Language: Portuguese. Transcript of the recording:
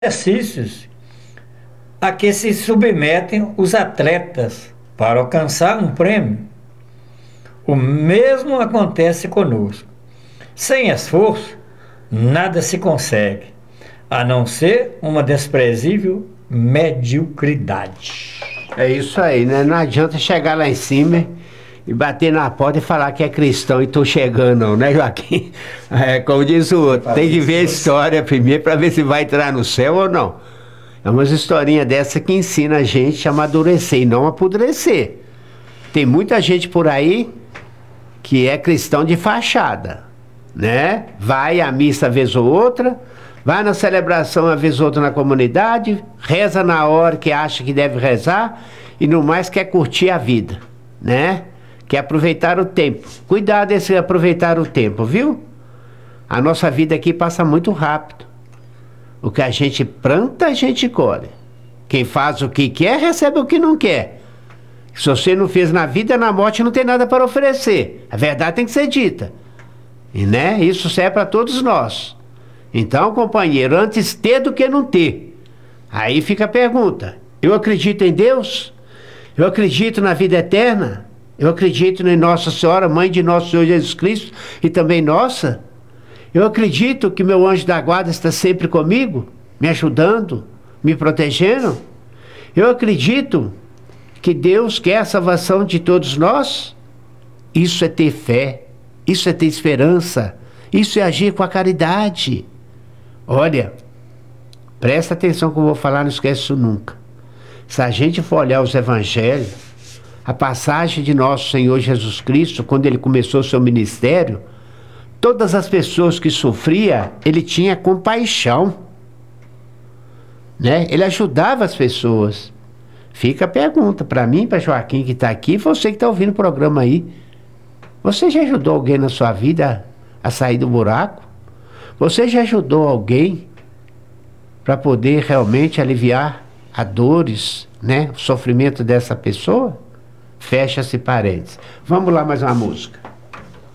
Exercícios a que se submetem os atletas para alcançar um prêmio. O mesmo acontece conosco. Sem esforço, nada se consegue, a não ser uma desprezível mediocridade. É isso aí, né? Não adianta chegar lá em cima e bater na porta e falar que é cristão e tô chegando, não, né, Joaquim? É, como diz o outro, tem que ver a história primeiro para ver se vai entrar no céu ou não. É umas historinhas dessa que ensina a gente a amadurecer e não apodrecer. Tem muita gente por aí que é cristão de fachada, né? Vai à missa vez ou outra, vai na celebração uma vez ou outra na comunidade, reza na hora que acha que deve rezar e no mais quer curtir a vida, né? Quer aproveitar o tempo. Cuidado desse aproveitar o tempo, viu? A nossa vida aqui passa muito rápido. O que a gente planta, a gente colhe. Quem faz o que quer, recebe o que não quer. Se você não fez na vida, na morte não tem nada para oferecer. A verdade tem que ser dita. E, né? Isso serve para todos nós. Então, companheiro, antes ter do que não ter. Aí fica a pergunta: eu acredito em Deus? Eu acredito na vida eterna? Eu acredito em Nossa Senhora, Mãe de Nosso Senhor Jesus Cristo e também nossa? Eu acredito que meu anjo da guarda está sempre comigo, me ajudando, me protegendo? Eu acredito que Deus quer a salvação de todos nós? Isso é ter fé, isso é ter esperança, isso é agir com a caridade. Olha, presta atenção que eu vou falar, não esquece isso nunca. Se a gente for olhar os evangelhos, a passagem de nosso Senhor Jesus Cristo, quando ele começou seu ministério, todas as pessoas que sofriam, ele tinha compaixão, né? Ele ajudava as pessoas. Fica a pergunta para mim, para Joaquim que está aqui, você que está ouvindo o programa aí. Você já ajudou alguém na sua vida a sair do buraco? Você já ajudou alguém para poder realmente aliviar as dores, né? O sofrimento dessa pessoa? Fecha-se parênteses. Vamos lá mais uma música.